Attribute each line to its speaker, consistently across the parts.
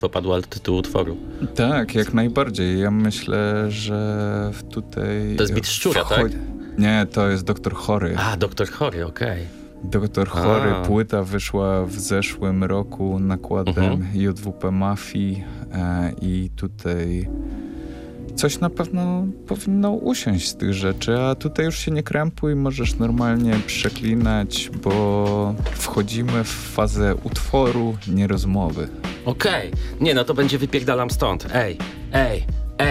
Speaker 1: popadła tytuł utworu.
Speaker 2: Tak, jak najbardziej. Ja myślę, że tutaj...
Speaker 1: To jest bit Szczura, tak?
Speaker 2: Nie, to jest Doktor Chory.
Speaker 1: A, Doktor Chory, okej.
Speaker 2: Doktor Chory, płyta wyszła w zeszłym roku nakładem JWP Mafii i tutaj coś na pewno powinno usiąść z tych rzeczy, a tutaj już się nie krępuj, możesz normalnie przeklinać, bo wchodzimy w fazę utworu, nie rozmowy.
Speaker 1: Okej. Nie, no to będzie wypierdalam stąd. Ej.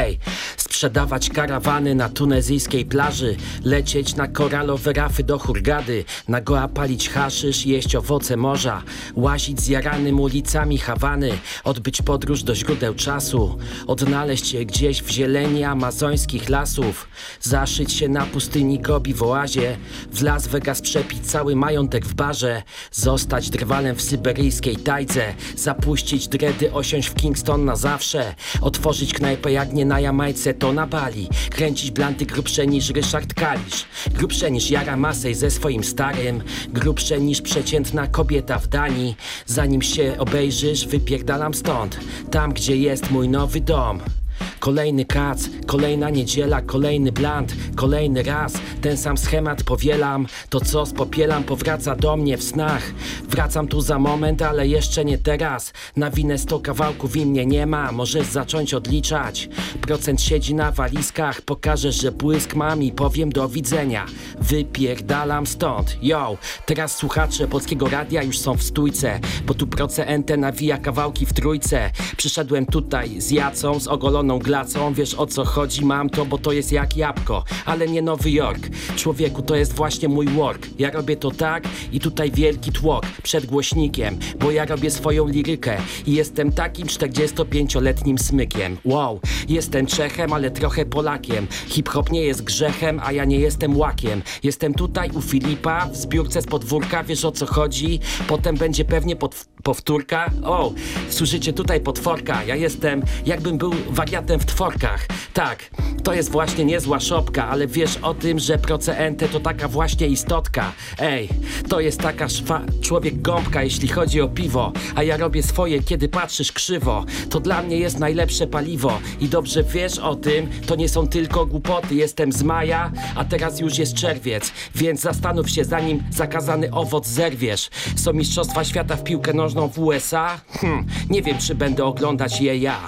Speaker 1: Sprzedawać karawany na tunezyjskiej plaży, lecieć na koralowe rafy do Hurgady, na Goa palić haszysz, jeść owoce morza, łazić zjaranym ulicami Hawany, odbyć podróż do źródeł czasu, odnaleźć się gdzieś w zieleni amazońskich lasów, zaszyć się na pustyni Gobi w oazie, w Las Vegas przepić cały majątek w barze, zostać drwalem w syberyjskiej tajdze, zapuścić dredy, osiąść w Kingston na zawsze, otworzyć knajpę jak nie na Jamajce, to na Bali, kręcić blanty grubsze niż Ryszard Kalisz, grubsze niż Jara Masej ze swoim starym, grubsze niż przeciętna kobieta w Danii. Zanim się obejrzysz, wypierdalam stąd, tam gdzie jest mój nowy dom. Kolejny kac, kolejna niedziela, kolejny blant, kolejny raz ten sam schemat powielam. To co spopielam powraca do mnie w snach. Wracam tu za moment, ale jeszcze nie teraz. Nawinę 100 kawałków i mnie nie ma, możesz zacząć odliczać. Procent siedzi na walizkach, pokażesz, że błysk mam i powiem do widzenia. Wypierdalam stąd, yo. Teraz słuchacze Polskiego Radia już są w stójce, bo tu procent nawija kawałki w trójce. Przyszedłem tutaj z jacą, z ogoloną glacą, wiesz o co chodzi, mam to, bo to jest jak jabłko, ale nie Nowy Jork. Człowieku, to jest właśnie mój work. Ja robię to tak i tutaj wielki tłok przed głośnikiem, bo ja robię swoją lirykę i jestem takim 45-letnim smykiem. Wow, jestem Czechem, ale trochę Polakiem. Hip-hop nie jest grzechem, a ja nie jestem łakiem. Jestem tutaj u Filipa w zbiórce z podwórka, wiesz o co chodzi? Potem będzie pewnie powtórka. O, słyszycie tutaj potworka. Ja jestem jakbym był wariatem w tworkach. Tak, to jest właśnie niezła szopka, ale wiesz o tym, że procente to taka właśnie istotka. Ej, to jest taka człowiek gąbka, jeśli chodzi o piwo, a ja robię swoje, kiedy patrzysz krzywo. To dla mnie jest najlepsze paliwo i dobrze wiesz o tym, to nie są tylko głupoty. Jestem z maja, a teraz już jest czerwiec, więc zastanów się, zanim zakazany owoc zerwiesz. Są mistrzostwa świata w piłkę nożną w USA? Nie wiem, czy będę oglądać je ja.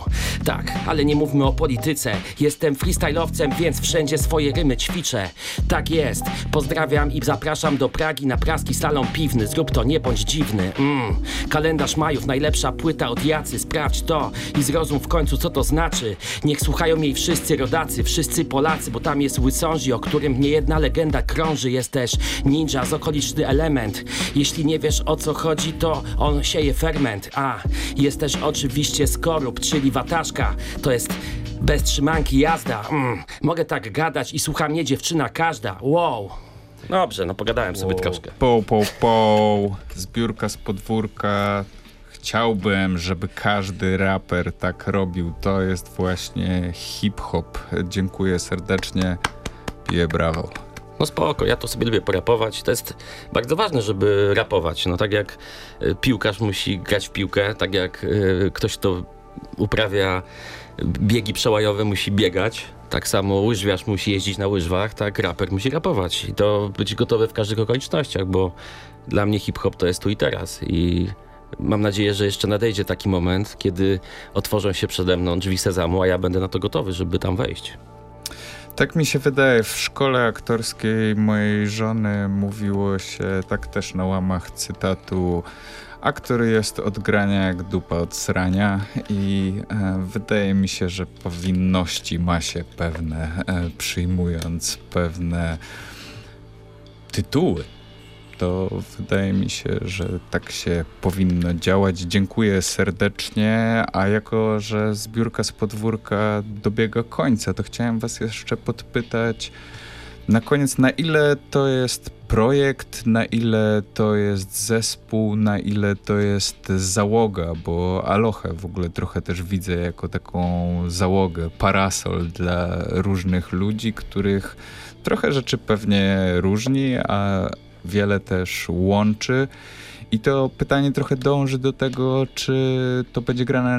Speaker 1: Tak, ale nie mówmy o polityce. Jestem freestyle'owcem, więc wszędzie swoje rymy ćwiczę. Tak jest, pozdrawiam i zapraszam do Pragi na praski salon piwny. Zrób to, nie bądź dziwny. Kalendarz Majów, najlepsza płyta od Jacy. Sprawdź to i zrozum w końcu, co to znaczy. Niech słuchają jej wszyscy rodacy, wszyscy Polacy, bo tam jest Łysąży, o którym niejedna legenda krąży. Jest też ninja z okoliczny element. Jeśli nie wiesz o co chodzi, to on sieje ferment. Jest też oczywiście Skorup, czyli wataszka. To jest bez trzymanki jazda. Mogę tak gadać i słucha mnie dziewczyna każda. Wow. Dobrze, no pogadałem sobie troszkę.
Speaker 2: Zbiórka z podwórka. Chciałbym, żeby każdy raper tak robił. To jest właśnie hip-hop. Dziękuję serdecznie. Piję brawo.
Speaker 1: No spoko, ja to sobie lubię porapować. To jest bardzo ważne, żeby rapować. No tak jak piłkarz musi grać w piłkę, tak jak ktoś, kto uprawia biegi przełajowe, musi biegać. Tak samo łyżwiarz musi jeździć na łyżwach, tak raper musi rapować. I to być gotowy w każdych okolicznościach, bo dla mnie hip-hop to jest tu i teraz. I mam nadzieję, że jeszcze nadejdzie taki moment, kiedy otworzą się przede mną drzwi Sezamu, a ja będę na to gotowy, żeby tam wejść.
Speaker 2: Tak mi się wydaje, w szkole aktorskiej mojej żony mówiło się tak też na łamach cytatu: aktor jest od grania jak dupa od srania, i wydaje mi się, że powinności ma się pewne, przyjmując pewne tytuły. To wydaje mi się, że tak się powinno działać. Dziękuję serdecznie, a jako że zbiórka z podwórka dobiega końca, to chciałem was jeszcze podpytać na koniec, na ile to jest projekt, na ile to jest zespół, na ile to jest załoga, bo Alochę w ogóle trochę też widzę jako taką załogę, parasol dla różnych ludzi, których trochę rzeczy pewnie różni, a wiele też łączy. I to pytanie trochę dąży do tego, czy to będzie gra na